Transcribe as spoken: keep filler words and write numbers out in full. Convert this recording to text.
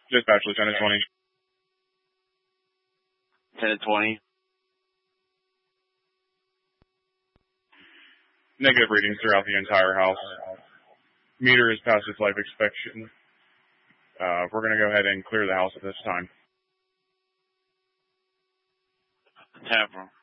Dispatch, Lieutenant twenty. Lieutenant twenty. Negative readings throughout the entire house. Meter is past its life expectancy. Uh, we're going to go ahead and clear the house at this time. Tavern.